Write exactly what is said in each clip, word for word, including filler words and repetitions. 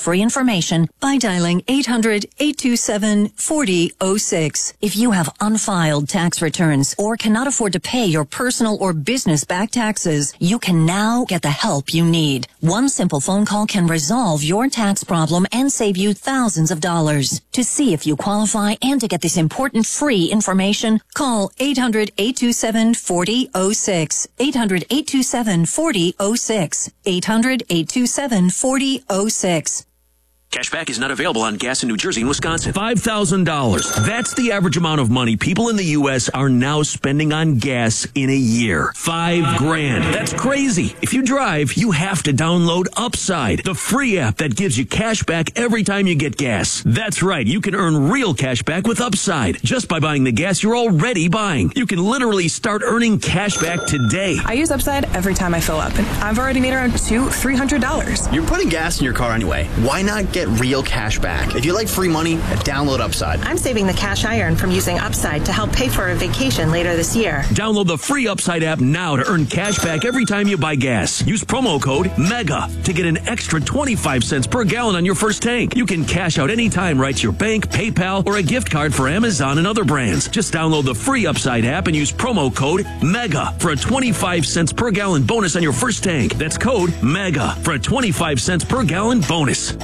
tax-free information by dialing eight hundred, eight two seven, four zero zero six. If you have unfiled tax returns or cannot afford to pay your personal or business back taxes, you can now get the help you need. One simple phone call can resolve your tax problem and save you thousands of dollars. To see if you qualify and to get this important free information, call eight hundred, eight two seven, four zero zero six. eight hundred, eight two seven, four zero zero six. eight hundred, eight two seven, four zero zero six. Cashback is not available on gas in New Jersey and Wisconsin. five thousand dollars. That's the average amount of money people in the U S are now spending on gas in a year. Five grand. That's crazy. If you drive, you have to download Upside, the free app that gives you cash back every time you get gas. That's right. You can earn real cash back with Upside just by buying the gas you're already buying. You can literally start earning cash back today. I use Upside every time I fill up, and I've already made around two, three hundred dollars. You're putting gas in your car anyway. Why not get real cash back? If you like free money, download Upside. I'm saving the cash I earn from using Upside to help pay for a vacation later this year. Download the free Upside app now to earn cash back every time you buy gas. Use promo code MEGA to get an extra twenty-five cents per gallon on your first tank. You can cash out anytime right to your bank, PayPal, or a gift card for Amazon and other brands. Just download the free Upside app and use promo code MEGA for a twenty-five cents per gallon bonus on your first tank. That's code MEGA for a twenty-five cents per gallon bonus.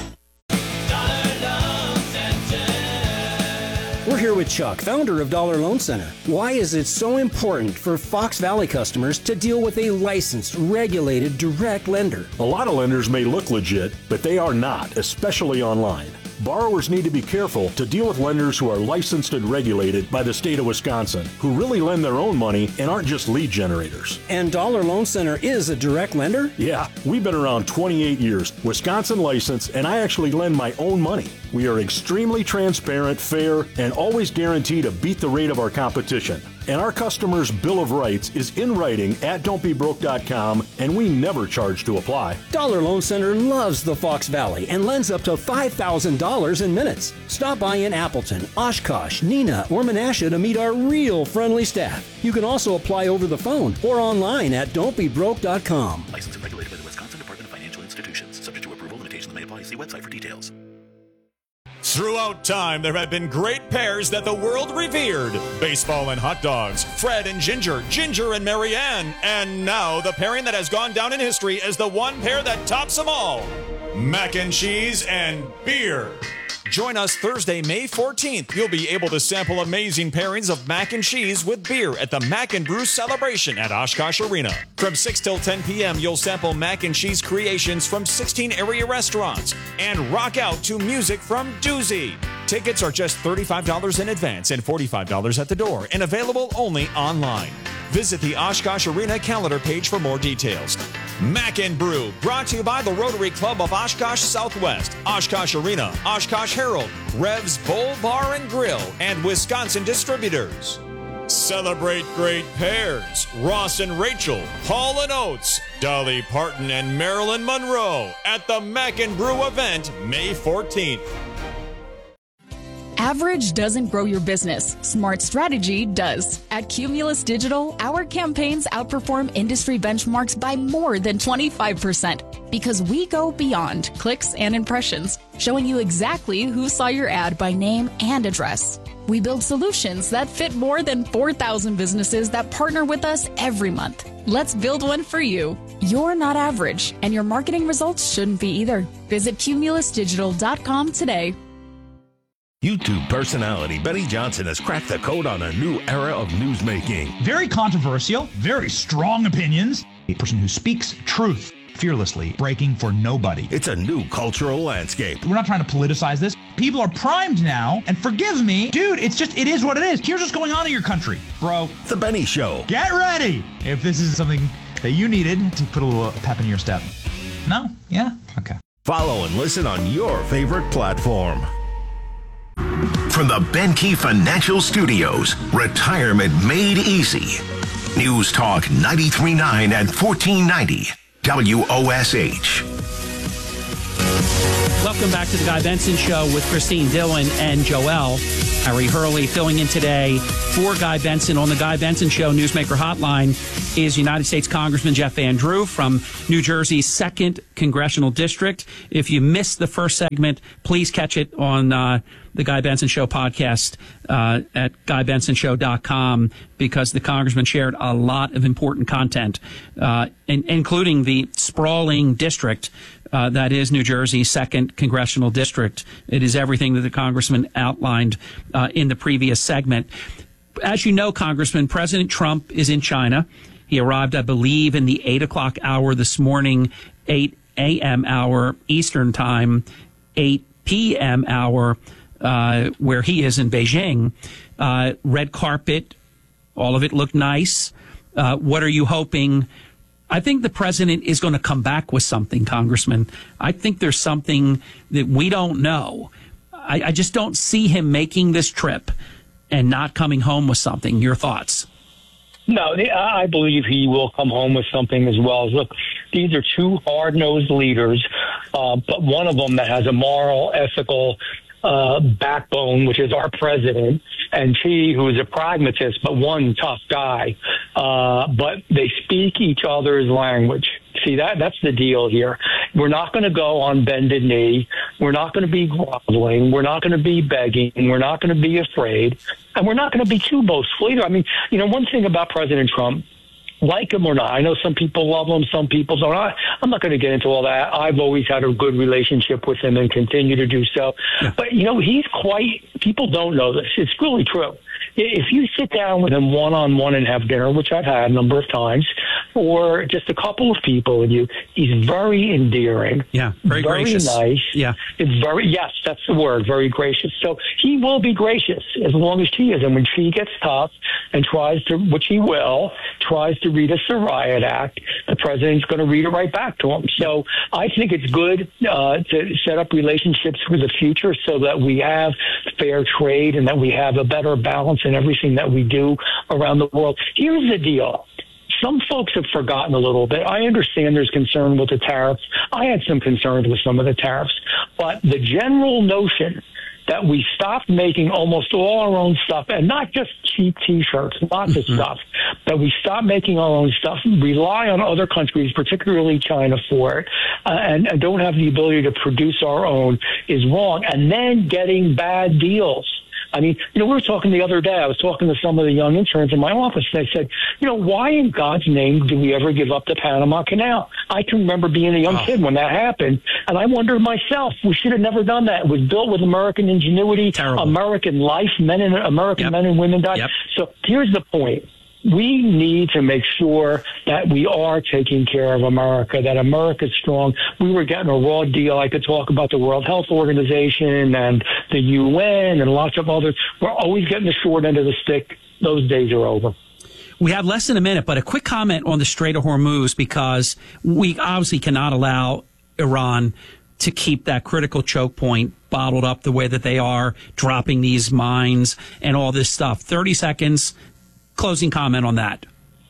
We're here with Chuck, founder of Dollar Loan Center. Why is it so important for Fox Valley customers to deal with a licensed, regulated, direct lender? A lot of lenders may look legit, but they are not, especially online. Borrowers need to be careful to deal with lenders who are licensed and regulated by the state of Wisconsin, who really lend their own money and aren't just lead generators. And Dollar Loan Center is a direct lender? Yeah, we've been around twenty-eight years, Wisconsin licensed, and I actually lend my own money. We are extremely transparent, fair, and always guarantee to beat the rate of our competition. And our customers' Bill of Rights is in writing at don't be broke dot com, and we never charge to apply. Dollar Loan Center loves the Fox Valley and lends up to five thousand dollars in minutes. Stop by in Appleton, Oshkosh, Neenah, or Menasha to meet our real friendly staff. You can also apply over the phone or online at don't be broke dot com. Licensed and regulated by the Wisconsin Department of Financial Institutions. Subject to approval, limitations may apply. See website for details. Throughout time, there have been great pairs that the world revered. Baseball and hot dogs, Fred and Ginger, Ginger and Marianne, and now the pairing that has gone down in history as the one pair that tops them all, mac and cheese and beer. Join us Thursday, May fourteenth. You'll be able to sample amazing pairings of mac and cheese with beer at the Mac and Brew Celebration at Oshkosh Arena. From six till ten p.m., you'll sample mac and cheese creations from sixteen area restaurants and rock out to music from Doozy. Tickets are just thirty-five dollars in advance and forty-five dollars at the door and available only online. Visit the Oshkosh Arena calendar page for more details. Mac and Brew, brought to you by the Rotary Club of Oshkosh Southwest, Oshkosh Arena, Oshkosh Herald, Rev's Bowl Bar and Grill, and Wisconsin Distributors. Celebrate great pairs. Ross and Rachel, Hall and Oates, Dolly Parton and Marilyn Monroe at the Mac and Brew event May fourteenth. Average doesn't grow your business. Smart strategy does. At Cumulus Digital, our campaigns outperform industry benchmarks by more than twenty-five percent because we go beyond clicks and impressions, showing you exactly who saw your ad by name and address. We build solutions that fit more than four thousand businesses that partner with us every month. Let's build one for you. You're not average, and your marketing results shouldn't be either. Visit cumulus digital dot com today. YouTube personality Benny Johnson has cracked the code on a new era of newsmaking. Very controversial, very strong opinions. A person who speaks truth fearlessly, breaking for nobody. It's a new cultural landscape. We're not trying to politicize this. People are primed now, and forgive me, dude, it's just, it is what it is. Here's what's going on in your country, bro. The Benny Show. Get ready if this is something that you needed to put a little pep in your step. No? Yeah? Okay. Follow and listen on your favorite platform. From the Benke Financial Studios, retirement made easy. News Talk ninety-three point nine and fourteen ninety W O S H. Welcome back to the Guy Benson Show with Christine Dillon and Joel. Harry Hurley filling in today for Guy Benson. On the Guy Benson Show Newsmaker Hotline is United States Congressman Jeff Van Drew from New Jersey's second Congressional District. If you missed the first segment, please catch it on uh, the Guy Benson Show podcast uh, at guy benson show dot com, because the congressman shared a lot of important content, uh, in, including the sprawling district Uh, that is New Jersey's second congressional district. It is everything that the congressman outlined uh, in the previous segment. As you know, Congressman, President Trump is in China. He arrived, I believe, in the eight o'clock hour this morning, eight a.m. hour Eastern time, eight p.m. hour uh, where he is in Beijing. Uh, red carpet, all of it looked nice. Uh, what are you hoping? I think the president is going to come back with something, Congressman. I think there's something that we don't know. I, I just don't see him making this trip and not coming home with something. Your thoughts? No, I believe he will come home with something as well. Look, these are two hard-nosed leaders, uh, but one of them that has a moral, ethical uh, backbone, which is our president, and Xi, who is a pragmatist, but one tough guy. Uh, but they speak each other's language. See, that that's the deal here. We're not going to go on bended knee. We're not going to be groveling. We're not going to be begging. We're not going to be afraid. And we're not going to be too boastful either. I mean, you know, one thing about President Trump, like him or not, I know some people love him, some people don't. I, I'm not going to get into all that. I've always had a good relationship with him and continue to do so. Yeah. But, you know, he's quite, people don't know this. It's really true. If you sit down with him one-on-one and have dinner, which I've had a number of times, or just a couple of people with you, he's very endearing. Yeah, very, very gracious. nice. Yeah. It's very, yes, that's the word, very gracious. So he will be gracious as long as she is. And when she gets tough and tries to, which he will, tries to read us a riot act, the president's going to read it right back to him. So I think it's good uh, to set up relationships for the future so that we have fair trade and that we have a better balance in everything that we do around the world. Here's the deal. Some folks have forgotten a little bit. I understand there's concern with the tariffs. I had some concerns with some of the tariffs. But the general notion that we stopped making almost all our own stuff, and not just cheap T-shirts, lots mm-hmm. of stuff, that we stop making our own stuff, rely on other countries, particularly China, for it, uh, and, and don't have the ability to produce our own is wrong. And then getting bad deals. I mean, you know, we were talking the other day. I was talking to some of the young interns in my office, and I said, you know, why in God's name do we ever give up the Panama Canal? I can remember being a young oh. kid when that happened, and I wondered myself, we should have never done that. It was built with American ingenuity, Terrible. American life, men and American yep. men and women died. Yep. So here's the point. We need to make sure that we are taking care of America, that America's strong. We were getting a raw deal. I could talk about the World Health Organization and the U N and lots of others. We're always getting the short end of the stick. Those days are over. We have less than a minute, but a quick comment on the Strait of Hormuz, because we obviously cannot allow Iran to keep that critical choke point bottled up the way that they are, dropping these mines and all this stuff. thirty seconds. Closing comment on that.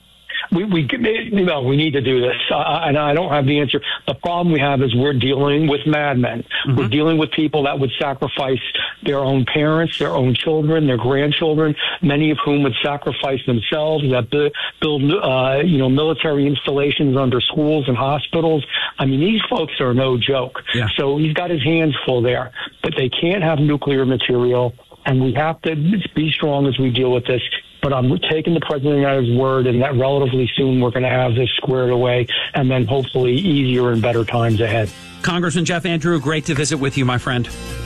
We, we, you know, we need to do this, uh, and I don't have the answer. The problem we have is we're dealing with madmen. Mm-hmm. We're dealing with people that would sacrifice their own parents, their own children, their grandchildren, many of whom would sacrifice themselves, that build, uh, you know, military installations under schools and hospitals. I mean, these folks are no joke. Yeah. So he's got his hands full there, but they can't have nuclear material, and we have to be strong as we deal with this. But I'm taking the president at his word, and that relatively soon we're going to have this squared away, and then hopefully easier and better times ahead. Congressman Jeff Van Drew, great to visit with you, my friend.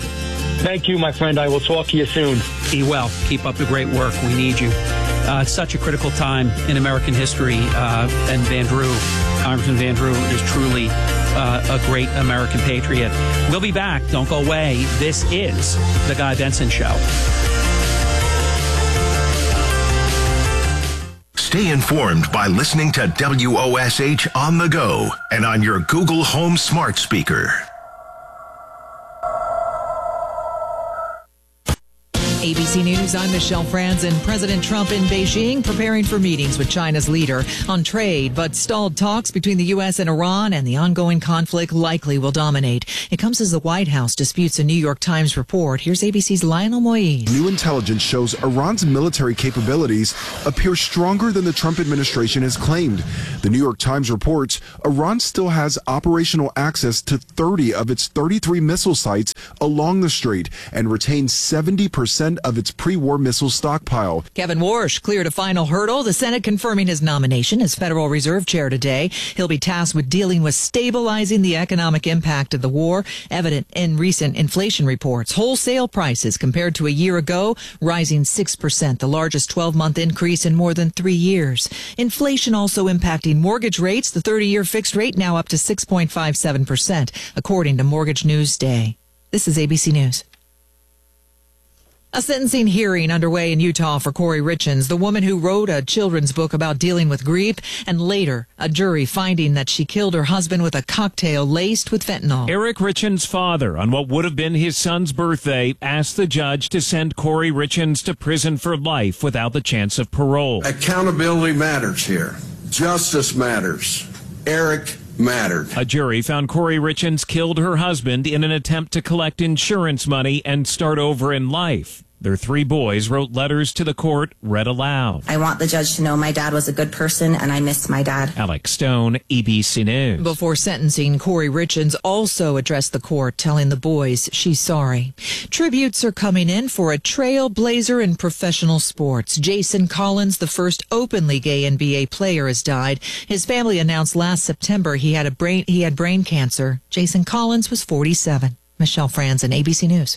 Thank you, my friend. I will talk to you soon. Be well. Keep up the great work. We need you. Uh, it's such a critical time in American history, uh, and Van Drew, Congressman Van Drew, is truly uh, a great American patriot. We'll be back. Don't go away. This is The Guy Benson Show. Stay informed by listening to W O S H on the go and on your Google Home smart speaker. A B C News, I'm Michelle Franzen. President Trump in Beijing preparing for meetings with China's leader on trade, but stalled talks between the U S and Iran and the ongoing conflict likely will dominate. It comes as the White House disputes a New York Times report. Here's A B C's Lionel Moise. New intelligence shows Iran's military capabilities appear stronger than the Trump administration has claimed. The New York Times reports Iran still has operational access to thirty of its thirty-three missile sites along the strait and retains seventy percent of its pre-war missile stockpile. Kevin Warsh cleared a final hurdle, the Senate confirming his nomination as Federal Reserve Chair today. He'll be tasked with dealing with stabilizing the economic impact of the war, evident in recent inflation reports. Wholesale prices compared to a year ago rising six percent, the largest twelve-month increase in more than three years. Inflation also impacting mortgage rates, the thirty-year fixed rate now up to six point five seven percent, according to Mortgage Newsday. This is A B C News. A sentencing hearing underway in Utah for Corey Richins, the woman who wrote a children's book about dealing with grief, and later a jury finding that she killed her husband with a cocktail laced with fentanyl. Eric Richins' father, on what would have been his son's birthday, asked the judge to send Corey Richins to prison for life without the chance of parole. Accountability matters here. Justice matters. Eric mattered. A jury found Corey Richins killed her husband in an attempt to collect insurance money and start over in life. Their three boys wrote letters to the court, read aloud. I want the judge to know my dad was a good person and I miss my dad. Alex Stone, A B C News. Before sentencing, Corey Richins also addressed the court, telling the boys she's sorry. Tributes are coming in for a trailblazer in professional sports. Jason Collins, the first openly gay N B A player, has died. His family announced last September he had a brain he had brain cancer. Jason Collins was forty-seven. Michelle Franzen, A B C News.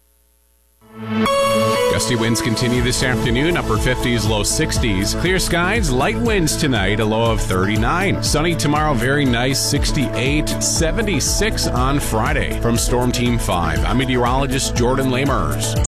Gusty winds continue this afternoon, upper fifties, low sixties. Clear skies, light winds tonight, a low of thirty-nine. Sunny tomorrow, very nice, sixty-eight, seventy-six on Friday. From Storm Team five, I'm meteorologist Jordan Lamers.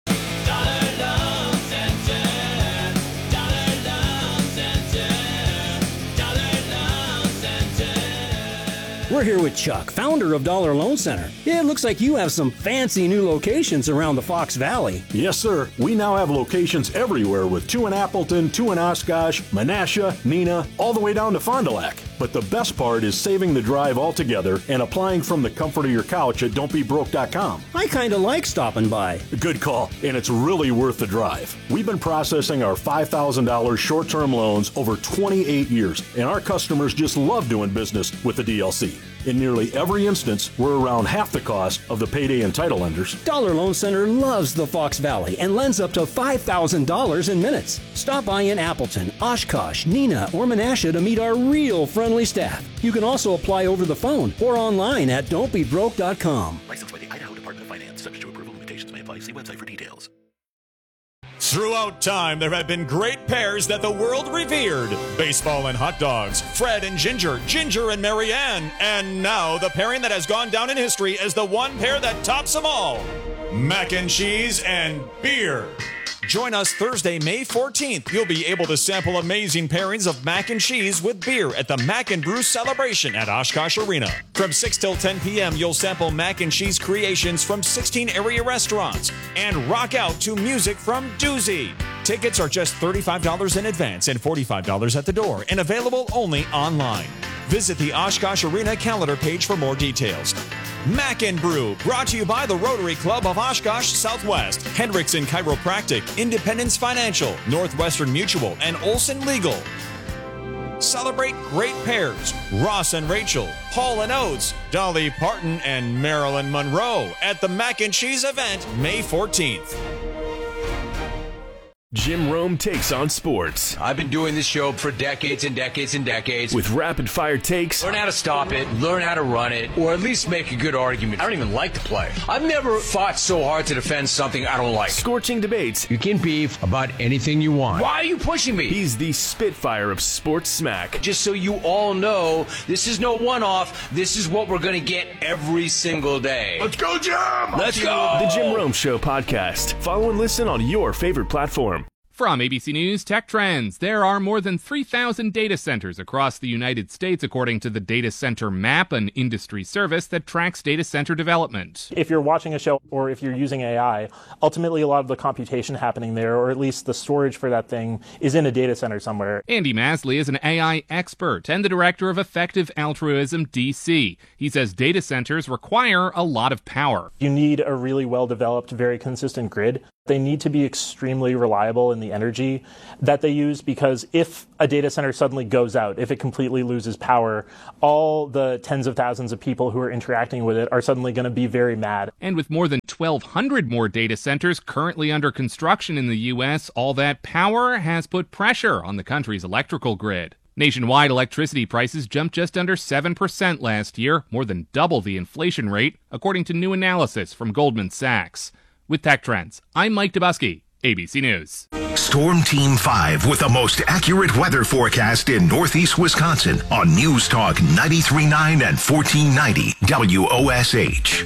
We're here with Chuck, founder of Dollar Loan Center. Yeah, it looks like you have some fancy new locations around the Fox Valley. Yes, sir. We now have locations everywhere with two in Appleton, two in Oshkosh, Menasha, Neenah, all the way down to Fond du Lac. But the best part is saving the drive altogether and applying from the comfort of your couch at don't be broke dot com. I kind of like stopping by. Good call, and it's really worth the drive. We've been processing our five thousand dollars short-term loans over twenty-eight years, and our customers just love doing business with the D L C. In nearly every instance, we're around half the cost of the payday and title lenders. Dollar Loan Center loves the Fox Valley and lends up to five thousand dollars in minutes. Stop by in Appleton, Oshkosh, Neenah, or Menasha to meet our real friendly staff. You can also apply over the phone or online at don't be broke dot com. Licensed by the Idaho Department of Finance, subject to approval. Limitations may apply. See website for details. Throughout time, there have been great pairs that the world revered. Baseball and hot dogs, Fred and Ginger, Ginger and Mary Ann. And now, the pairing that has gone down in history as the one pair that tops them all. Mac and cheese and beer. Join us Thursday, May fourteenth. You'll be able to sample amazing pairings of mac and cheese with beer at the Mac and Brew Celebration at Oshkosh Arena. From six till ten p.m., you'll sample mac and cheese creations from sixteen area restaurants and rock out to music from Doozy. Tickets are just thirty-five dollars in advance and forty-five dollars at the door and available only online. Visit the Oshkosh Arena calendar page for more details. Mac and Brew, brought to you by the Rotary Club of Oshkosh Southwest, Hendrickson Chiropractic, Independence Financial, Northwestern Mutual, and Olson Legal. Celebrate great pairs, Ross and Rachel, Hall and Oates, Dolly Parton, and Marilyn Monroe at the Mac and Cheese event May fourteenth. Jim Rome takes on sports. I've been doing this show for decades and decades and decades. With rapid-fire takes. Learn how to stop it, learn how to run it, or at least make a good argument. I don't even like the play. I've never fought so hard to defend something I don't like. Scorching debates. You can beef about anything you want. Why are you pushing me? He's the Spitfire of sports smack. Just so you all know, this is no one-off. This is what we're going to get every single day. Let's go, Jim! Let's go! The Jim Rome Show podcast. Follow and listen on your favorite platform. From A B C News Tech Trends, there are more than three thousand data centers across the United States, according to the Data Center Map, an industry service that tracks data center development. If you're watching a show or if you're using A I, ultimately a lot of the computation happening there, or at least the storage for that thing, is in a data center somewhere. Andy Masley is an A I expert and the director of Effective Altruism D C. He says data centers require a lot of power. You need a really well-developed, very consistent grid. They need to be extremely reliable in the energy that they use, because if a data center suddenly goes out, if it completely loses power, all the tens of thousands of people who are interacting with it are suddenly going to be very mad. And with more than twelve hundred more data centers currently under construction in the U S, all that power has put pressure on the country's electrical grid. Nationwide electricity prices jumped just under seven percent last year, more than double the inflation rate, according to new analysis from Goldman Sachs. With Tech Trends, I'm Mike Dubusky, A B C News. Storm Team five with the most accurate weather forecast in Northeast Wisconsin on News Talk ninety-three point nine and fourteen ninety W O S H.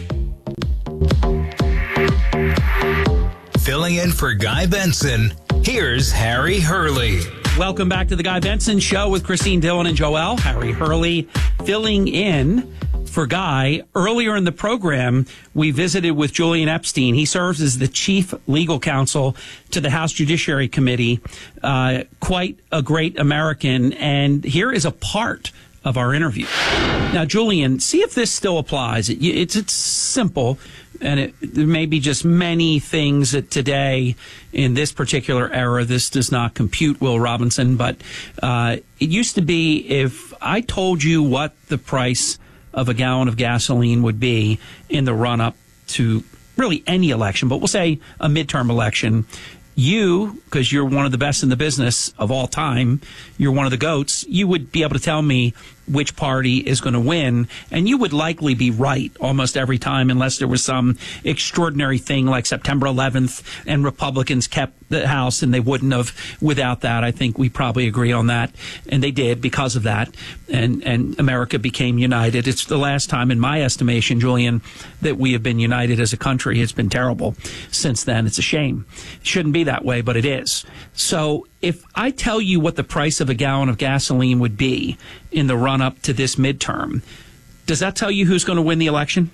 Filling in for Guy Benson, here's Harry Hurley. Welcome back to the Guy Benson Show with Christine Dillon and Joel. Harry Hurley filling in for Guy. Earlier in the program, we visited with Julian Epstein. He serves as the chief legal counsel to the House Judiciary Committee. Uh, quite a great American. And here is a part of our interview. Now, Julian, see if this still applies. It, it's, it's simple, and it, there may be just many things that today, in this particular era, this does not compute, Will Robinson. But uh, it used to be, if I told you what the price of a gallon of gasoline would be in the run-up to really any election, but we'll say a midterm election, you, because you're one of the best in the business of all time, you're one of the GOATs, you would be able to tell me which party is going to win, and you would likely be right almost every time, unless there was some extraordinary thing like September eleventh and Republicans kept the House, and they wouldn't have without that. I think we probably agree on that, and they did because of that, and, and America became united. It's the last time, in my estimation, Julian, that we have been united as a country. It's been terrible since then. It's a shame. It shouldn't be that way, but it is. So if I tell you what the price of a gallon of gasoline would be in the run-up to this midterm, does that tell you who's going to win the election?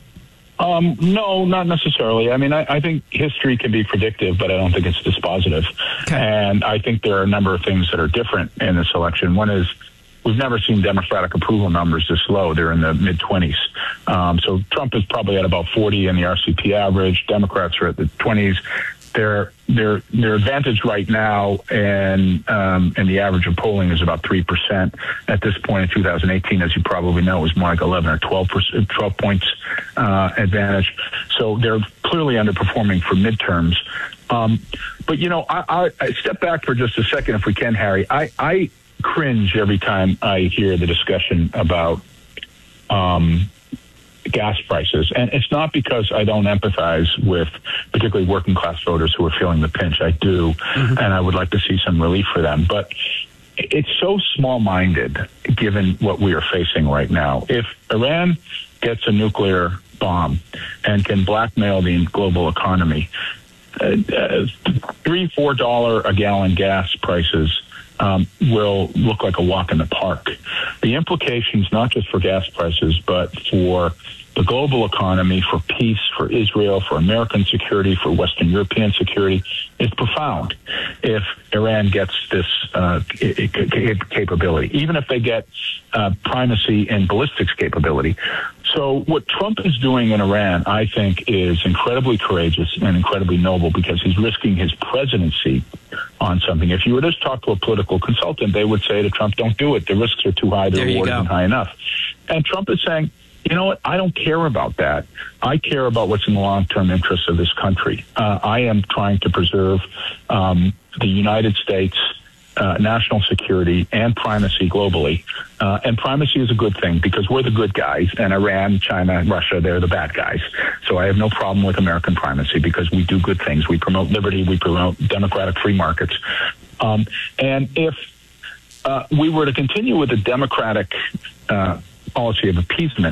Um, no, not necessarily. I mean, I, I think history can be predictive, but I don't think it's dispositive. Okay. And I think there are a number of things that are different in this election. One is we've never seen Democratic approval numbers this low. They're in the mid-twenties. Um, so Trump is probably at about forty in the R C P average. Democrats are at the twenties. Their their their advantage right now, and um, and the average of polling is about three percent at this point in two thousand eighteen. As you probably know, it was more like eleven or twelve percent, twelve points uh, advantage. So they're clearly underperforming for midterms. Um, but you know, I, I, I step back for just a second, if we can, Harry. I, I cringe every time I hear the discussion about Um, gas prices. And it's not because I don't empathize with particularly working class voters who are feeling the pinch. I do. Mm-hmm. And I would like to see some relief for them. But it's so small-minded given what we are facing right now. If Iran gets a nuclear bomb and can blackmail the global economy, uh, uh, three, four dollar a gallon gas prices Um, will look like a walk in the park. The implications, not just for gas prices, but for the global economy, for peace, for Israel, for American security, for Western European security, is profound if Iran gets this uh, capability, even if they get uh, primacy in ballistics capability. So what Trump is doing in Iran, I think, is incredibly courageous and incredibly noble, because he's risking his presidency on something. If you were to talk to a political consultant, they would say to Trump, don't do it. The risks are too high. The reward isn't high enough. And Trump is saying, you know what? I don't care about that. I care about what's in the long-term interests of this country. Uh, I am trying to preserve um, the United States Uh, national security and primacy globally. Uh, and primacy is a good thing because we're the good guys, and Iran, China, and Russia, they're the bad guys. So I have no problem with American primacy because we do good things. We promote liberty. We promote democratic free markets. Um, and if uh, we were to continue with the democratic uh, policy of appeasement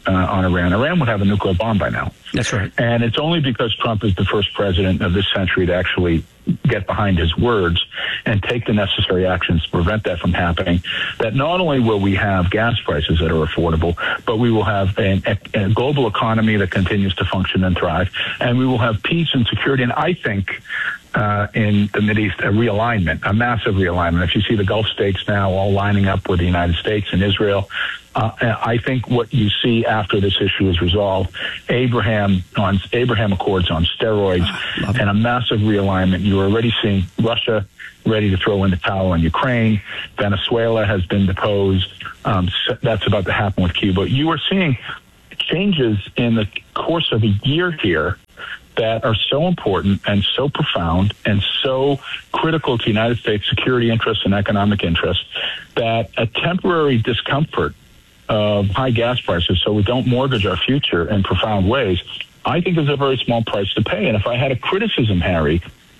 uh, on Iran, Iran would have a nuclear bomb by now. That's right. And it's only because Trump is the first president of this century to actually get behind his words and take the necessary actions to prevent that from happening, that not only will we have gas prices that are affordable, but we will have an, a, a global economy that continues to function and thrive, and we will have peace and security. And I think uh, in the Mideast, a realignment, a massive realignment. If you see the Gulf states now all lining up with the United States and Israel, Uh, I think what you see after this issue is resolved, Abraham on Abraham Accords on steroids, and a massive realignment. You're already seeing Russia ready to throw in the towel on Ukraine. Venezuela has been deposed. Um, so that's about to happen with Cuba. You are seeing changes in the course of a year here that are so important and so profound and so critical to United States security interests and economic interests that a temporary discomfort of high gas prices so we don't mortgage our future in profound ways, I think is a very small price to pay. And if I had a criticism, Harry,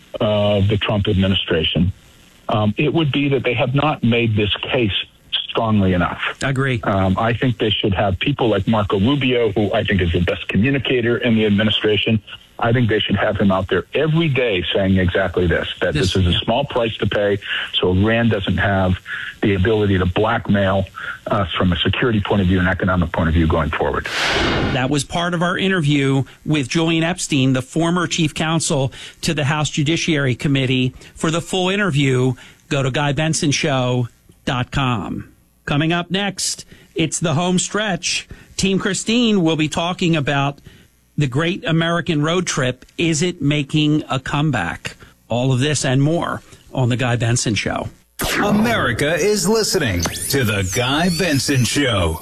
of the Trump administration, um, it would be that they have not made this case strongly enough. I agree. Um, I think they should have people like Marco Rubio, who I think is the best communicator in the administration. I think they should have him out there every day saying exactly this, that this, this is a small price to pay, so Iran doesn't have the ability to blackmail us from a security point of view and economic point of view going forward. That was part of our interview with Julian Epstein, the former chief counsel to the House Judiciary Committee. For the full interview, go to guy benson show dot com. Coming up next, it's the home stretch. Team Christine will be talking about the great American road trip. Is it making a comeback? All of this and more on The Guy Benson Show. America is listening to The Guy Benson Show.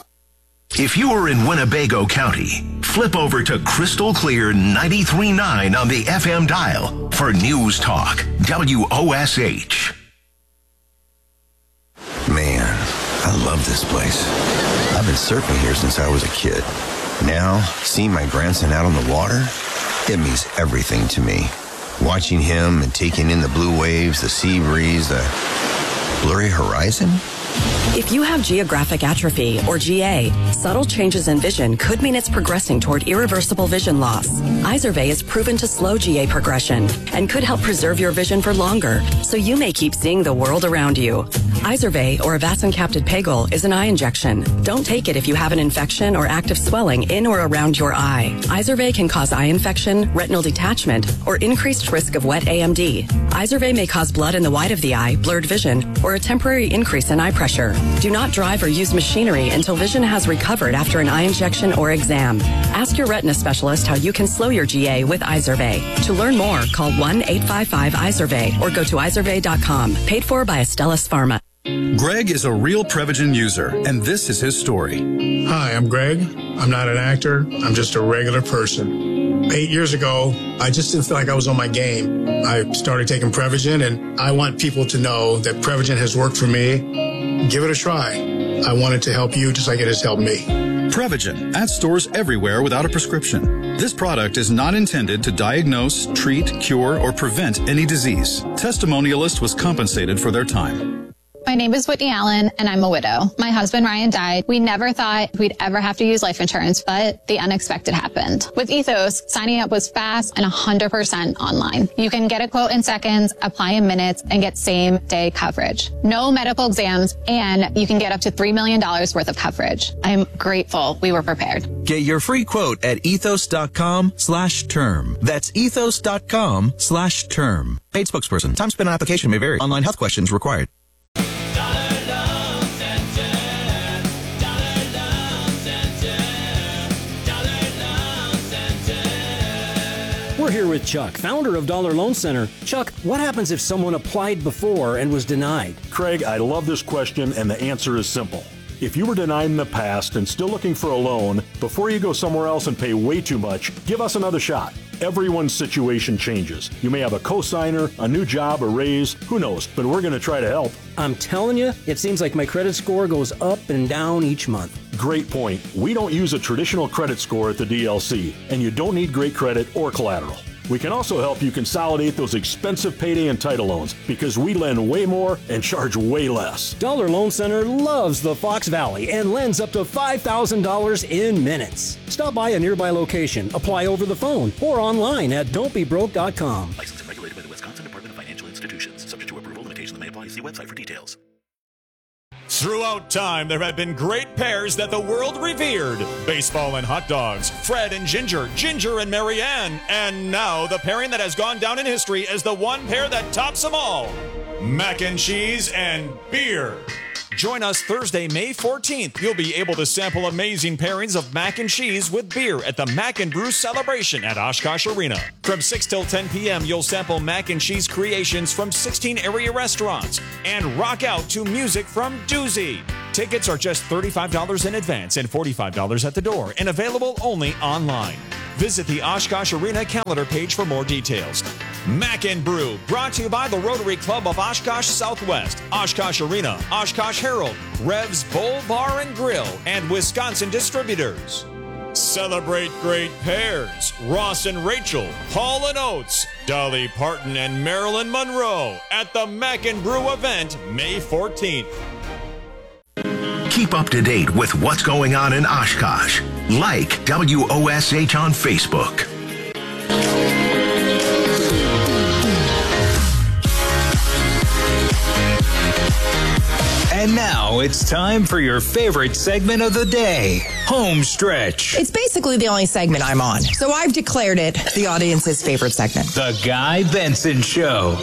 If you are in Winnebago County, flip over to Crystal Clear ninety-three point nine on the F M dial for News Talk, W O S H. Man, I love this place. I've been surfing here since I was a kid. Now, seeing my grandson out on the water, it means everything to me. Watching him and taking in the blue waves, the sea breeze, the blurry horizon. If you have geographic atrophy, or G A, subtle changes in vision could mean it's progressing toward irreversible vision loss. Izervay is proven to slow G A progression and could help preserve your vision for longer, so you may keep seeing the world around you. Izervay, or avacincaptad pegol, is an eye injection. Don't take it if you have an infection or active swelling in or around your eye. Izervay can cause eye infection, retinal detachment, or increased risk of wet A M D. Izervay may cause blood in the white of the eye, blurred vision, or a temporary increase in eye pressure. Do not drive or use machinery until vision has recovered after an eye injection or exam. Ask your retina specialist how you can slow your G A with Izervay. To learn more, call one eight five five Izervay or go to izervay dot com. Paid for by Astellas Pharma. Greg is a real Prevagen user, and this is his story. Hi, I'm Greg. I'm not an actor. I'm just a regular person. Eight years ago, I just didn't feel like I was on my game. I started taking Prevagen, and I want people to know that Prevagen has worked for me. Give it a try. I wanted to help you just like it has helped me. Prevagen at stores everywhere without a prescription. This product is not intended to diagnose, treat, cure, or prevent any disease. Testimonialist was compensated for their time. My name is Whitney Allen, and I'm a widow. My husband, Ryan, died. We never thought we'd ever have to use life insurance, but the unexpected happened. With Ethos, signing up was fast and one hundred percent online. You can get a quote in seconds, apply in minutes, and get same-day coverage. No medical exams, and you can get up to three million dollars worth of coverage. I'm grateful we were prepared. Get your free quote at ethos.com slash term. That's ethos.com slash term. Paid spokesperson. Time spent on application may vary. Online health questions required. We're here with Chuck, founder of Dollar Loan Center. Chuck, what happens if someone applied before and was denied? Craig, I love this question, and the answer is simple. If you were denied in the past and still looking for a loan, before you go somewhere else and pay way too much, give us another shot. Everyone's situation changes. You may have a cosigner, a new job, a raise, who knows, but we're going to try to help. I'm telling you, it seems like my credit score goes up and down each month. Great point. We don't use a traditional credit score at the D L C, and you don't need great credit or collateral. We can also help you consolidate those expensive payday and title loans because we lend way more and charge way less. Dollar Loan Center loves the Fox Valley and lends up to five thousand dollars in minutes. Stop by a nearby location, apply over the phone, or online at don't be broke dot com. Licensed and regulated by the Wisconsin Department of Financial Institutions. Subject to approval, limitations may apply. See website for details. Throughout time, there have been great pairs that the world revered. Baseball and hot dogs, Fred and Ginger, Ginger and Marianne, and now the pairing that has gone down in history as the one pair that tops them all, mac and cheese and beer. Join us Thursday, May fourteenth. You'll be able to sample amazing pairings of mac and cheese with beer at the Mac and Brew Celebration at Oshkosh Arena. From six till ten p.m., you'll sample mac and cheese creations from sixteen area restaurants and rock out to music from Doozy. Tickets are just thirty-five dollars in advance and forty-five dollars at the door and available only online. Visit the Oshkosh Arena calendar page for more details. Mac and Brew, brought to you by the Rotary Club of Oshkosh Southwest, Oshkosh Arena, Oshkosh Herald, Rev's Bowl Bar and Grill, and Wisconsin Distributors. Celebrate great pairs. Ross and Rachel, Hall and Oates, Dolly Parton and Marilyn Monroe at the Mac and Brew event May fourteenth. Keep up to date with what's going on in Oshkosh. Like W O S H on Facebook. And now it's time for your favorite segment of the day, Home Stretch. It's basically the only segment I'm on, so I've declared it the audience's favorite segment. The Guy Benson Show.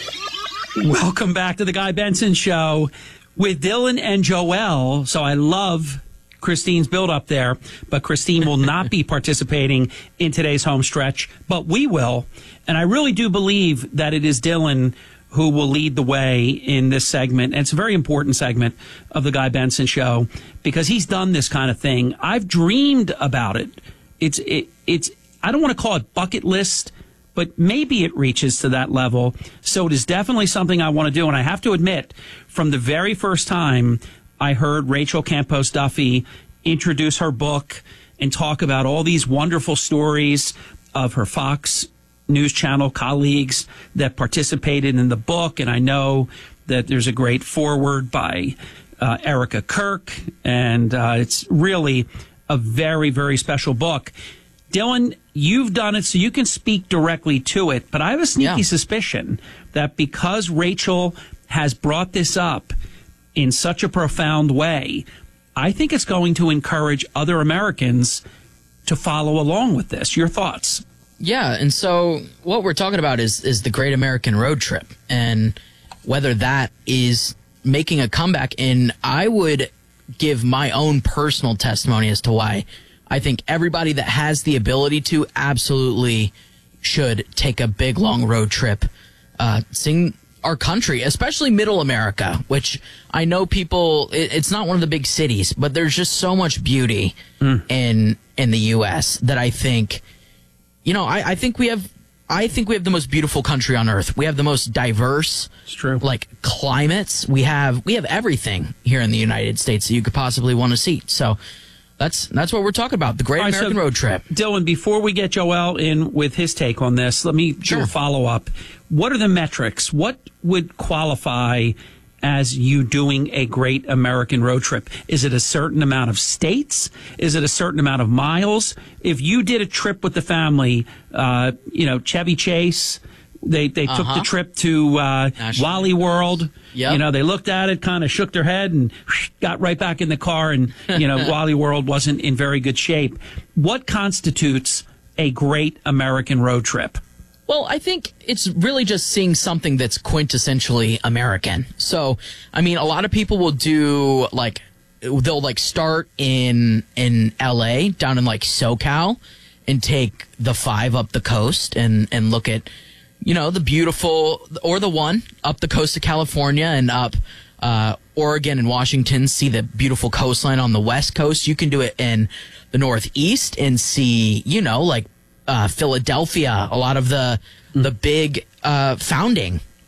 Welcome back to the Guy Benson Show with Dylan and Joelle. So I love Christine's build up there, but Christine will not be participating in today's home stretch, but we will. And I really do believe that it is Dylan who will lead the way in this segment. And it's a very important segment of the Guy Benson Show because he's done this kind of thing. I've dreamed about it. It's, it, it's, I don't want to call it bucket list, but maybe it reaches to that level. So it is definitely something I want to do. And I have to admit, from the very first time I heard Rachel Campos Duffy introduce her book and talk about all these wonderful stories of her Fox News Channel colleagues that participated in the book. And I know that there's a great foreword by uh, Erica Kirk. And uh, it's really a very, very special book. Dylan, you've done it, so you can speak directly to it. But I have a sneaky yeah. suspicion that because Rachel has brought this up in such a profound way, I think it's going to encourage other Americans to follow along with this. Your thoughts? Yeah, and so what we're talking about is is the Great American Road Trip, and whether that is making a comeback. And I would give my own personal testimony as to why I think everybody that has the ability to absolutely should take a big, long road trip, uh, seeing our country, especially middle America, which I know people, it, it's not one of the big cities, but there's just so much beauty mm. in in the U S that I think, you know, I, I think we have, I think we have the most beautiful country on earth. We have the most diverse, it's true, like climates. We have, we have everything here in the United States that you could possibly want to see. So that's, that's what we're talking about. The Great right, American so, Road Trip. Dylan, before we get Joel in with his take on this, let me sure. do a follow up. What are the metrics? What would qualify as you doing a great American road trip? Is it a certain amount of states? Is it a certain amount of miles? If you did a trip with the family, uh, you know, Chevy Chase, they, they uh-huh. took the trip to uh, Wally World. Yep. You know, they looked at it, kind of shook their head, and got right back in the car, and, you know, Wally World wasn't in very good shape. What constitutes a great American road trip? Well, I think it's really just seeing something that's quintessentially American. So, I mean, a lot of people will do, like, they'll, like, start in in L A, down in, like, SoCal, and take the five up the coast and, and look at, you know, the beautiful, or the one up the coast of California and up uh, Oregon and Washington, see the beautiful coastline on the West Coast. You can do it in the Northeast and see, you know, like, Uh, Philadelphia, a lot of the the big uh, founding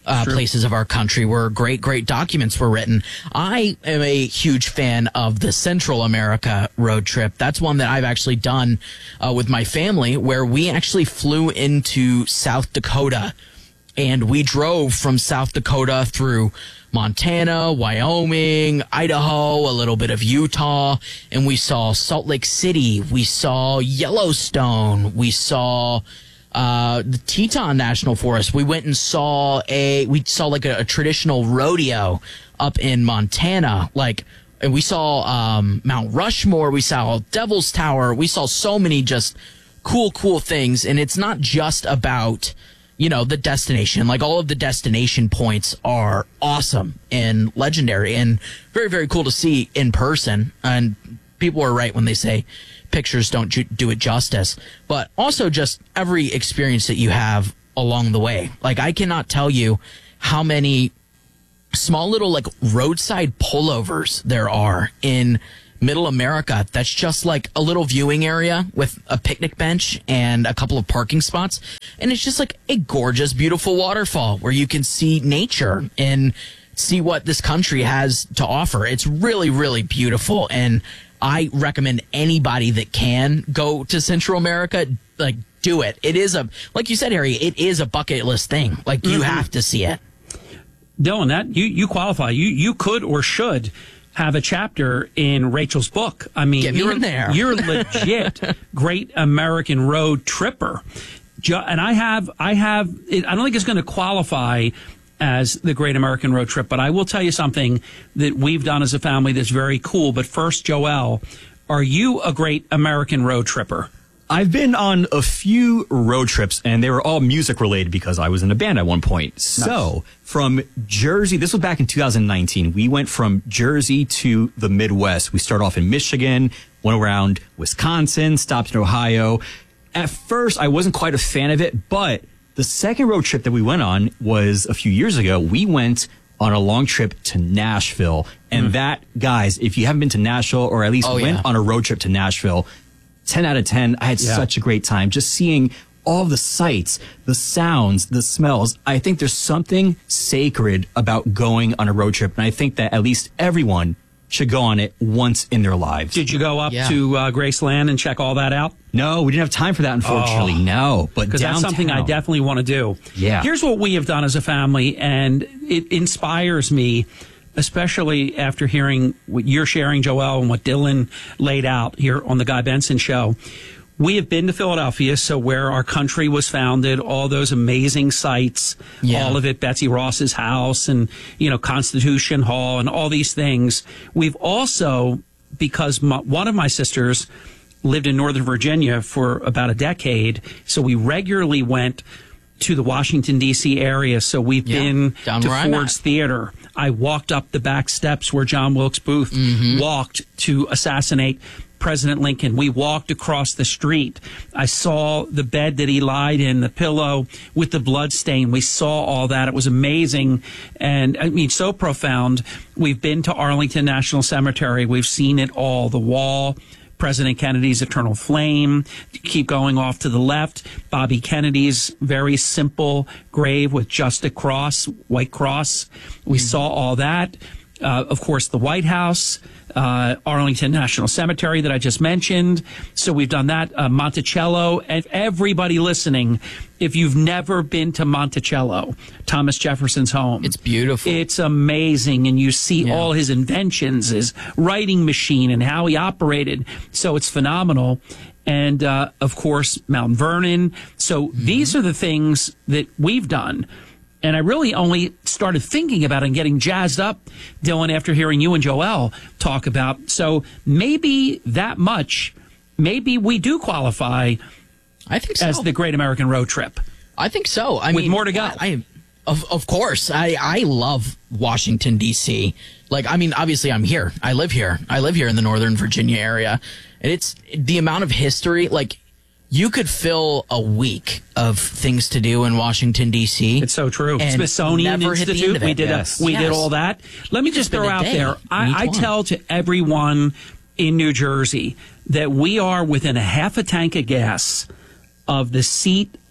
uh, places of our country where great, great documents were written. I am a huge fan of the Central America road trip. That's one that I've actually done uh, with my family, where we actually flew into South Dakota, and we drove from South Dakota through Montana, Wyoming, Idaho, a little bit of Utah, and we saw Salt Lake City. We saw Yellowstone. We saw uh, the Teton National Forest. We went and saw a, we saw like a, a traditional rodeo up in Montana. Like, and we saw um, Mount Rushmore. We saw Devil's Tower. We saw so many just cool, cool things. And it's not just about, you know, the destination. Like, all of the destination points are awesome and legendary and very, very cool to see in person. And people are right when they say pictures don't ju- do it justice. But also just every experience that you have along the way. Like, I cannot tell you how many small little, like, roadside pullovers there are in Middle America. That's just like a little viewing area with a picnic bench and a couple of parking spots. And it's just like a gorgeous, beautiful waterfall where you can see nature and see what this country has to offer. It's really, really beautiful. And I recommend anybody that can go to Central America, like, do it. It is a, like you said, Harry, it is a bucket list thing. Like, you mm-hmm. have to see it. Dylan, that you, you qualify. You, you could or should have a chapter in Rachel's book. I mean, Get me you're in there. You're legit great American road tripper. And I have, I have, I don't think it's going to qualify as the Great American Road Trip, but I will tell you something that we've done as a family that's very cool. But first, Joel, are you a great American road tripper? I've been on a few road trips, and they were all music related because I was in a band at one point. Nice. So from Jersey, this was back in two thousand nineteen, we went from Jersey to the Midwest. We started off in Michigan, went around Wisconsin, stopped in Ohio. At first, I wasn't quite a fan of it, but the second road trip that we went on was a few years ago. We went on a long trip to Nashville. And mm. that, guys, if you haven't been to Nashville or at least oh, went yeah. on a road trip to Nashville, ten out of ten. I had yeah. such a great time just seeing all the sights, the sounds, the smells. I think there's something sacred about going on a road trip. And I think that at least everyone should go on it once in their lives. Did you go up yeah. to uh, Graceland and check all that out? No, we didn't have time for that, unfortunately. Oh, no, but because that's something I definitely want to do. Yeah. Here's what we have done as a family, and it inspires me, especially after hearing what you're sharing, Joel, and what Dylan laid out here on the Guy Benson Show. We have been to Philadelphia, so where our country was founded, all those amazing sites, yeah. all of it, Betsy Ross's house and, you know, Constitution Hall and all these things. We've also, because my, one of my sisters lived in Northern Virginia for about a decade, so we regularly went to the Washington, D C area. So we've yeah, been to Ford's Theater. I walked up the back steps where John Wilkes Booth mm-hmm. walked to assassinate President Lincoln. We walked across the street. I saw the bed that he lied in, the pillow with the blood stain. We saw all that. It was amazing. And I mean, so profound. We've been to Arlington National Cemetery. We've seen it all. The wall, President Kennedy's eternal flame. Keep going off to the left, Bobby Kennedy's very simple grave with just a cross, white cross. We mm-hmm. saw all that. Uh, of course, the White House, uh, Arlington National Cemetery that I just mentioned. So we've done that. Uh, Monticello. And everybody listening, if you've never been to Monticello, Thomas Jefferson's home. It's beautiful. It's amazing. And you see yeah. all his inventions, his writing machine and how he operated. So it's phenomenal. And, uh, of course, Mount Vernon. So mm-hmm. these are the things that we've done. And I really only started thinking about it and getting jazzed up, Dylan, after hearing you and Joel talk about. So maybe that much, maybe we do qualify I think so. as the Great American Road Trip. I think so. I With mean, more to go. I, I, of, of course. I, I love Washington, D C. Like, I mean, obviously I'm here. I live here. I live here in the Northern Virginia area. And it's the amount of history, like, you could fill a week of things to do in Washington, D C. It's so true. Smithsonian Institute. We did yes. a, we yes. did all that. Let me just throw out there. I, I tell to everyone in New Jersey that we are within a half a tank of gas of the seat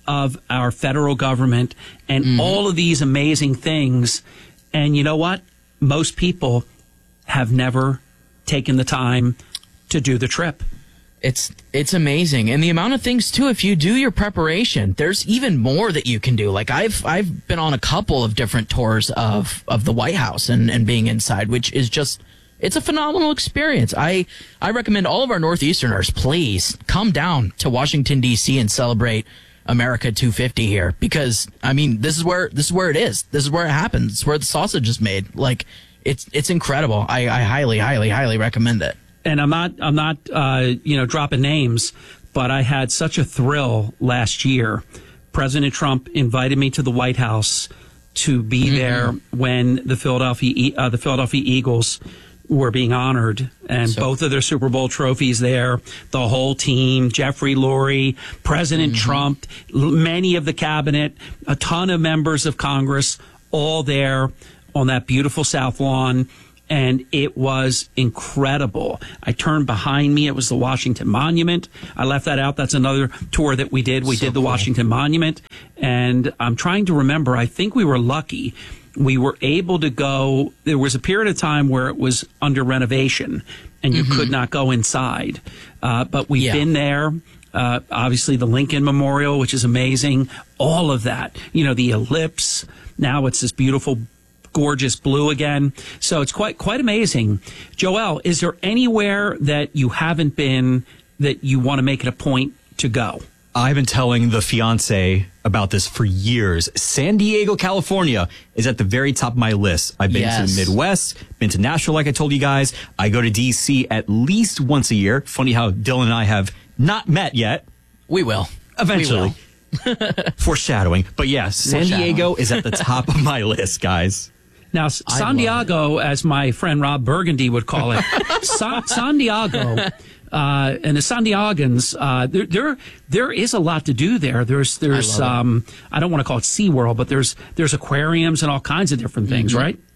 of our federal government and mm-hmm. all of these amazing things. And you know what? Most people have never taken the time to do the trip. It's it's amazing. And the amount of things, too, if you do your preparation, there's even more that you can do. Like, I've I've been on a couple of different tours of, of the White House and, and being inside, which is just, it's a phenomenal experience. I, I recommend all of our Northeasterners, please, come down to Washington, D C and celebrate America two fifty here. Because, I mean, this is where this is where it is. This is where it happens. It's where the sausage is made. Like, it's it's incredible. I, I highly, highly, highly recommend it. And I'm not, I'm not, uh, you know, dropping names, but I had such a thrill last year. President Trump invited me to the White House to be mm-hmm. there when the Philadelphia, uh, the Philadelphia Eagles were being honored, and so, both of their Super Bowl trophies there. The whole team, Jeffrey Lurie, President mm-hmm. Trump, many of the cabinet, a ton of members of Congress, all there on that beautiful South Lawn. And it was incredible. I turned behind me. It was the Washington Monument. I left that out. That's another tour that we did. We so did the cool. Washington Monument. And I'm trying to remember. I think we were lucky. We were able to go. There was a period of time where it was under renovation and you mm-hmm. could not go inside. Uh, but we've yeah. been there. Uh, obviously, the Lincoln Memorial, which is amazing. All of that. You know, the ellipse. Now it's this beautiful gorgeous blue again. So it's quite quite amazing. Joel, is there anywhere that you haven't been that you want to make it a point to go? I've been telling the fiance about this for years. San Diego, California is at the very top of my list. I've been yes. to the Midwest, been to Nashville, like I told you guys. I go to D C at least once a year. Funny how Dylan and I have not met yet. We will. Eventually. We will. Foreshadowing. But yeah, San Diego is at the top of my list, guys. Now, San Diego, as my friend Rob Burgundy would call it, Sa- San Diego, uh, and the San Diegans, uh, there, there, there is a lot to do there. There's, there's, I, um, I don't want to call it SeaWorld, but there's, there's aquariums and all kinds of different things, mm-hmm. right?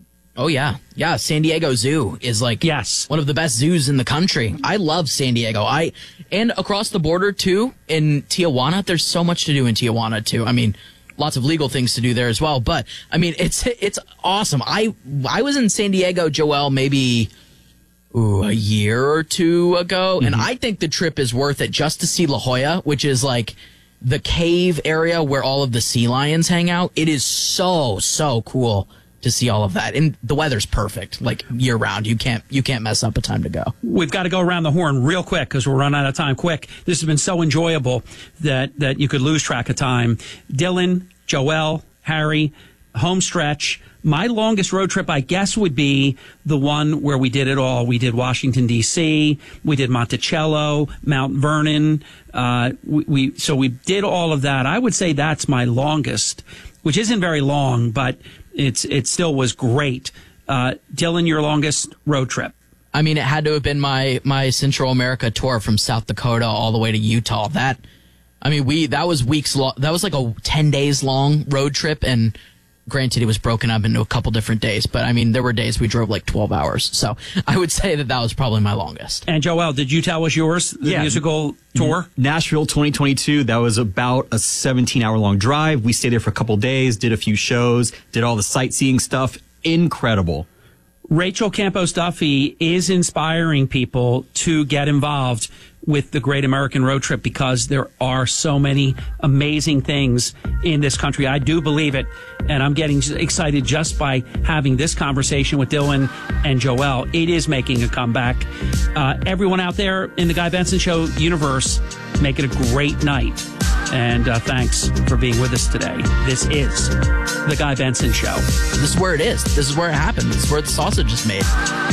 Oh yeah, yeah. San Diego Zoo is like yes. one of the best zoos in the country. I love San Diego. I and across the border too in Tijuana. There's so much to do in Tijuana too. I mean. Lots of legal things to do there as well. But, I mean, it's it's awesome. I I was in San Diego, Joel, maybe ooh, a year or two ago, mm-hmm. and I think the trip is worth it just to see La Jolla, which is like the cave area where all of the sea lions hang out. It is so, so cool to see all of that. And the weather's perfect, like year-round. You can't you can't mess up a time to go. We've got to go around the horn real quick because we're running out of time quick. This has been so enjoyable that, that you could lose track of time. Dylan, Joel, Harry, home stretch. My longest road trip, I guess, would be the one where we did it all. We did Washington, D C. We did Monticello, Mount Vernon. Uh, we, we So we did all of that. I would say that's my longest, which isn't very long, but It's it still was great. Uh, Dylan, your longest road trip? I mean, it had to have been my my Central America tour from South Dakota all the way to Utah. That, I mean, we that was weeks long. That was like a ten days long road trip, and granted, it was broken up into a couple different days. But I mean, there were days we drove like twelve hours. So I would say that that was probably my longest. And Joel, did you tell us yours? The yeah. musical tour? Nashville twenty twenty-two. That was about a seventeen hour long drive. We stayed there for a couple days, did a few shows, did all the sightseeing stuff. Incredible. Rachel Campos Duffy is inspiring people to get involved with the Great American Road Trip because there are so many amazing things in this country. I do believe it, and I'm getting excited just by having this conversation with Dylan and Joel. It is making a comeback. Uh, everyone out there in the Guy Benson Show universe, make it a great night. And uh, thanks for being with us today. This is the Guy Benson Show. This is where it is. This is where it happened. This is where the sausage is made.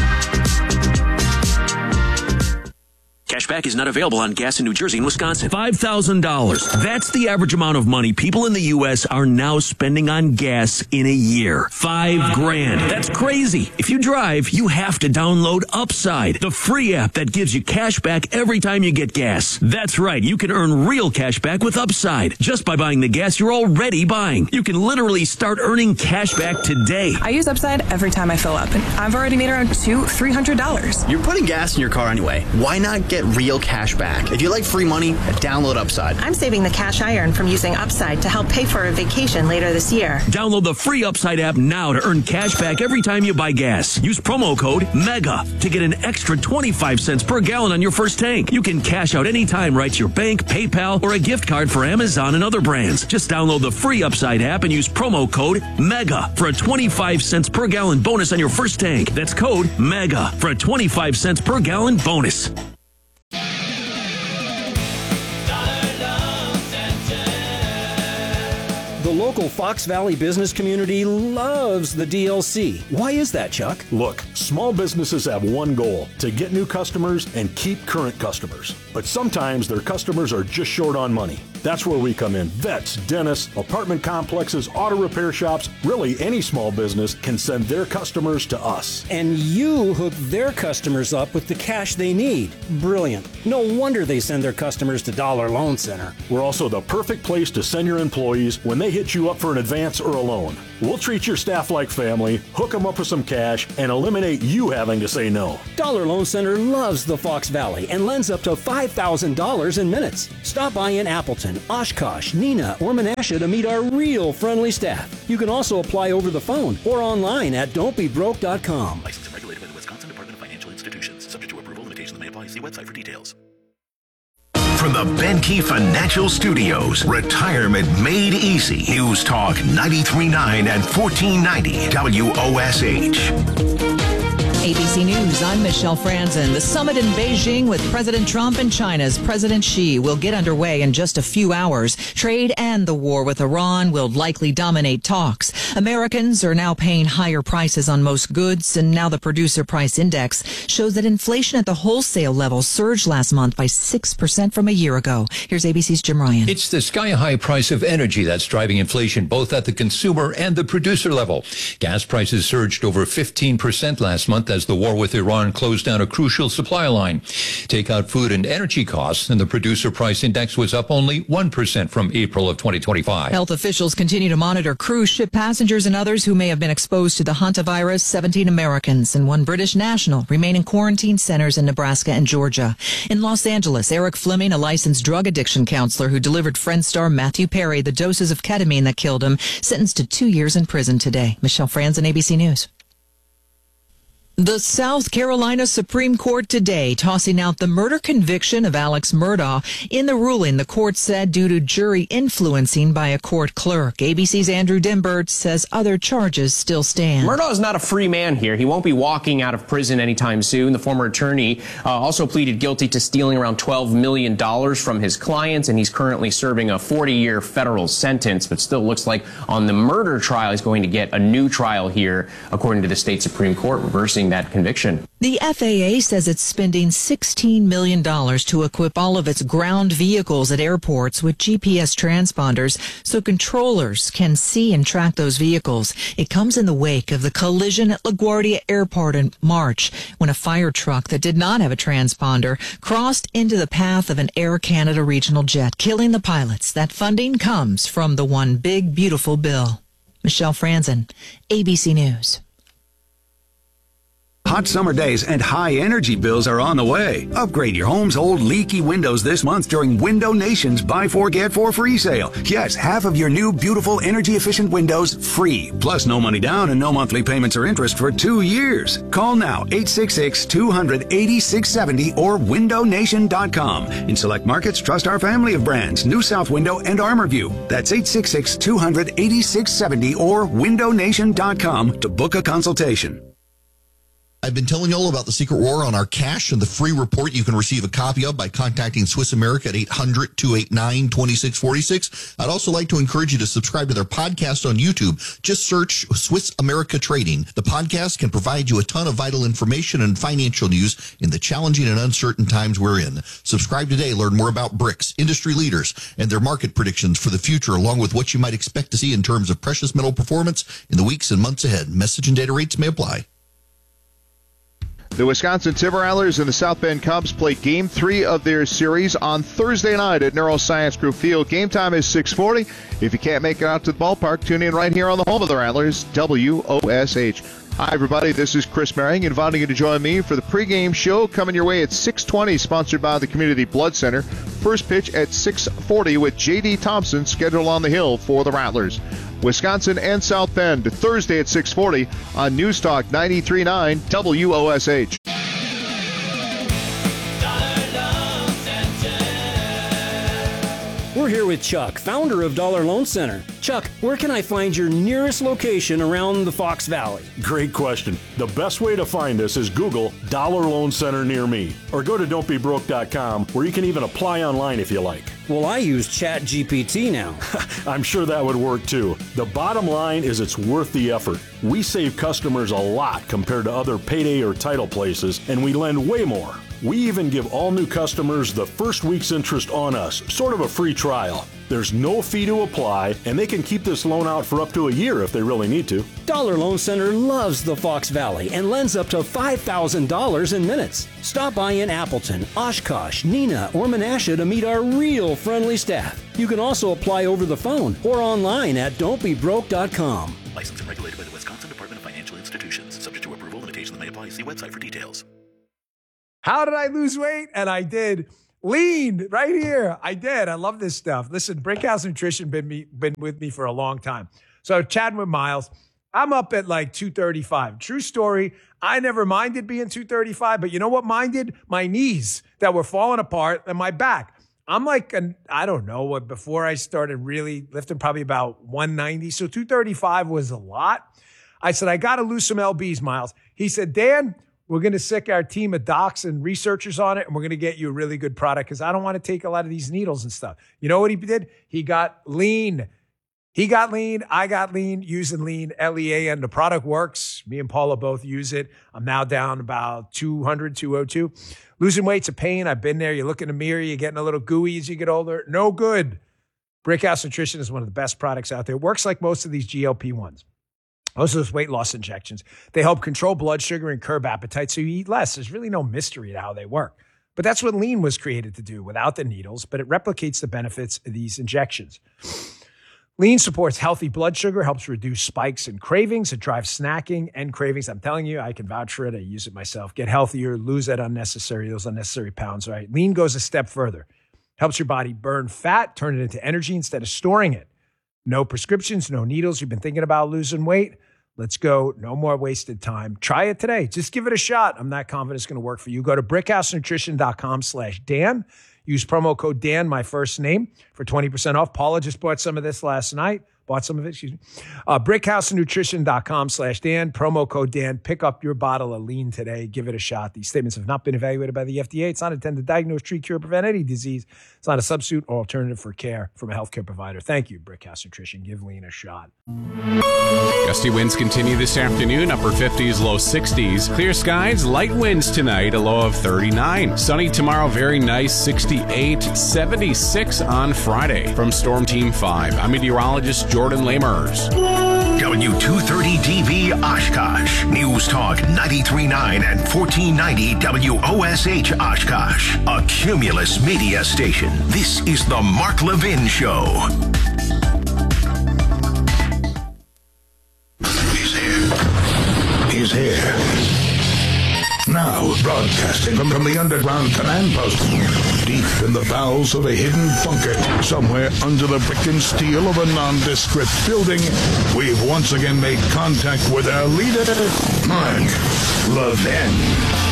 Cashback is not available on gas in New Jersey and Wisconsin. five thousand dollars. That's the average amount of money people in the U S are now spending on gas in a year. Five grand. That's crazy. If you drive, you have to download Upside, the free app that gives you cash back every time you get gas. That's right. You can earn real cash back with Upside just by buying the gas you're already buying. You can literally start earning cash back today. I use Upside every time I fill up, and I've already made around two, three hundred dollars. You're putting gas in your car anyway. Why not get real cash back. If you like free money, download Upside. I'm saving the cash I earn from using Upside to help pay for a vacation later this year. Download the free Upside app now to earn cash back every time you buy gas. Use promo code MEGA to get an extra twenty-five cents per gallon on your first tank. You can cash out anytime right to your bank, PayPal, or a gift card for Amazon and other brands. Just download the free Upside app and use promo code MEGA for a twenty-five cents per gallon bonus on your first tank. That's code MEGA for a twenty-five cents per gallon bonus. The local Fox Valley business community loves the D L C. Why is that, Chuck? Look, small businesses have one goal, to get new customers and keep current customers. But sometimes their customers are just short on money. That's where we come in. Vets, dentists, apartment complexes, auto repair shops, really any small business can send their customers to us. And you hook their customers up with the cash they need. Brilliant. No wonder they send their customers to Dollar Loan Center. We're also the perfect place to send your employees when they hit you up for an advance or a loan. We'll treat your staff like family, hook them up with some cash, and eliminate you having to say no. Dollar Loan Center loves the Fox Valley and lends up to five thousand dollars in minutes. Stop by in Appleton, Oshkosh, Neenah, or Menasha to meet our real friendly staff. You can also apply over the phone or online at don't be broke dot com. Licensed and regulated by the Wisconsin Department of Financial Institutions. Subject to approval, limitations may apply. See website for details. From the Benke Financial Studios, retirement made easy. News Talk ninety-three point nine and fourteen ninety W O S H. A B C News, I'm Michelle Franzen. The summit in Beijing with President Trump and China's President Xi will get underway in just a few hours. Trade and the war with Iran will likely dominate talks. Americans are now paying higher prices on most goods, and now the Producer Price Index shows that inflation at the wholesale level surged last month by six percent from a year ago. Here's A B C's Jim Ryan. It's the sky-high price of energy that's driving inflation both at the consumer and the producer level. Gas prices surged over fifteen percent last month as the war with Iran closed down a crucial supply line. Take out food and energy costs, and the Producer Price Index was up only one percent from April of twenty twenty-five. Health officials continue to monitor cruise ship passengers and others who may have been exposed to the hantavirus. seventeen Americans and one British national remain in quarantine centers in Nebraska and Georgia. In Los Angeles, Eric Fleming, a licensed drug addiction counselor who delivered Friend star Matthew Perry the doses of ketamine that killed him, sentenced to two years in prison today. Michelle Franzen, A B C News. The South Carolina Supreme Court today tossing out the murder conviction of Alex Murdaugh. In the ruling, the court said due to jury influencing by a court clerk. A B C's Andrew Dimbert says other charges still stand. Murdaugh is not a free man here. He won't be walking out of prison anytime soon. The former attorney uh, also pleaded guilty to stealing around twelve million dollars from his clients, and he's currently serving a forty-year federal sentence, but still looks like on the murder trial he's going to get a new trial here, according to the state Supreme Court, reversing that conviction. The F A A says it's spending sixteen million dollars to equip all of its ground vehicles at airports with G P S transponders so controllers can see and track those vehicles. It comes in the wake of the collision at LaGuardia Airport in March when a fire truck that did not have a transponder crossed into the path of an Air Canada regional jet, killing the pilots. That funding comes from the One Big Beautiful Bill. Michelle Franzen, A B C News. Hot summer days and high energy bills are on the way. Upgrade your home's old leaky windows this month during Window Nation's Buy Four Get Four free sale. Yes, half of your new beautiful energy efficient windows free. Plus no money down and no monthly payments or interest for two years. Call now eight six six, two hundred, eighty-six seventy or window nation dot com. In select markets, trust our family of brands, New South Window and Armorview. That's eight six six, two hundred, eighty-six seventy or window nation dot com to book a consultation. I've been telling you all about the secret war on our cash and the free report you can receive a copy of by contacting Swiss America at eight hundred, two eight nine, two six four six. I'd also like to encourage you to subscribe to their podcast on YouTube. Just search Swiss America Trading. The podcast can provide you a ton of vital information and financial news in the challenging and uncertain times we're in. Subscribe today. Learn more about BRICS, industry leaders, and their market predictions for the future, along with what you might expect to see in terms of precious metal performance in the weeks and months ahead. Message and data rates may apply. The Wisconsin Timberrattlers and the South Bend Cubs play Game three of their series on Thursday night at Neuroscience Group Field. Game time is six forty. If you can't make it out to the ballpark, tune in right here on the home of the Rattlers, W O S H. Hi, everybody. This is Chris Merring, inviting you to join me for the pregame show coming your way at six twenty, sponsored by the Community Blood Center. First pitch at six forty with J D Thompson scheduled on the hill for the Rattlers. Wisconsin and South Bend, Thursday at six forty on News Talk ninety-three point nine W O S H. We're here with Chuck, founder of Dollar Loan Center. Chuck, where can I find your nearest location around the Fox Valley? Great question. The best way to find us is Google Dollar Loan Center near me, or go to don't be broke dot com, where you can even apply online if you like. Well, I use Chat G P T now. I'm sure that would work too. The bottom line is it's worth the effort. We save customers a lot compared to other payday or title places, and we lend way more. We even give all new customers the first week's interest on us, sort of a free trial. There's no fee to apply, and they can keep this loan out for up to a year if they really need to. Dollar Loan Center loves the Fox Valley and lends up to five thousand dollars in minutes. Stop by in Appleton, Oshkosh, Neenah, or Menasha to meet our real friendly staff. You can also apply over the phone or online at don't be broke dot com. Licensed and regulated by the Wisconsin Department of Financial Institutions. Subject to approval, limitations may apply. See website for details. How did I lose weight? And I did. Lean right here. I did. I love this stuff. Listen, Brickhouse Nutrition been me been with me for a long time. So chatting with Miles, I'm up at like two thirty-five. True story. I never minded being two thirty-five, but you know what minded? My knees that were falling apart and my back. I'm like, an, I don't know what, before I started really lifting, probably about one ninety. So two thirty-five was a lot. I said, I got to lose some L Bs, Miles. He said, Dan, we're going to sick our team of docs and researchers on it, and we're going to get you a really good product because I don't want to take a lot of these needles and stuff. You know what he did? He got lean. He got lean. I got lean using lean, L E A N. The product works. Me and Paula both use it. I'm now down about two hundred, two oh two. Losing weight's a pain. I've been there. You look in the mirror, you're getting a little gooey as you get older. No good. Brickhouse Nutrition is one of the best products out there. It works like most of these G L P ones. Most of those weight loss injections. They help control blood sugar and curb appetite so you eat less. There's really no mystery to how they work. But that's what lean was created to do without the needles, but it replicates the benefits of these injections. Lean supports healthy blood sugar, helps reduce spikes and cravings. It drives snacking and cravings. I'm telling you, I can vouch for it. I use it myself. Get healthier, lose that unnecessary, those unnecessary pounds, right? Lean goes a step further. Helps your body burn fat, turn it into energy instead of storing it. No prescriptions, no needles. You've been thinking about losing weight? Let's go. No more wasted time. Try it today. Just give it a shot. I'm not confident it's going to work for you. Go to brickhousenutrition.com slash Dan. Use promo code Dan, my first name, for twenty percent off. Paula just bought some of this last night. Bought some of it, excuse me. Uh, brickhousenutrition.com slash Dan. Promo code Dan. Pick up your bottle of lean today. Give it a shot. These statements have not been evaluated by the F D A. It's not intended to diagnose, treat, cure, prevent any disease. It's not a substitute or alternative for care from a healthcare provider. Thank you, Brickhouse Nutrition. Give lean a shot. Gusty winds continue this afternoon, upper fifties, low sixties. Clear skies, light winds tonight, a low of thirty-nine. Sunny tomorrow, very nice, sixty-eight. seventy-six on Friday. From Storm Team five, I'm meteorologist Jordan Lamers. W two thirty D B Oshkosh. News Talk ninety-three point nine and fourteen ninety W O S H Oshkosh. A Cumulus media station. This is the Mark Levin Show. He's here. He's here. Now, broadcasting from, from the underground command post, deep in the bowels of a hidden bunker, somewhere under the brick and steel of a nondescript building, we've once again made contact with our leader, Mark Levin.